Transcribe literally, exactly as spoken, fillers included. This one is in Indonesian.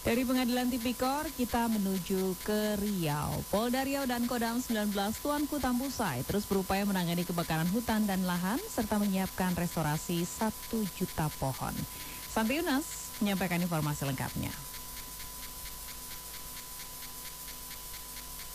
Dari Pengadilan Tipikor, kita menuju ke Riau. Polda Riau dan Kodam sembilan belas Tuanku Tambusai terus berupaya menangani kebakaran hutan dan lahan serta menyiapkan restorasi satu juta pohon. Santi Yunas menyampaikan informasi lengkapnya.